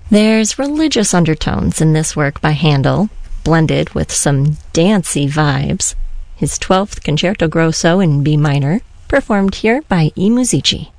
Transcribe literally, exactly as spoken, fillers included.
There's religious undertones in this work by Handel, blended with some dancey vibes. His twelfth Concerto Grosso in B minor, performed here by I Musici.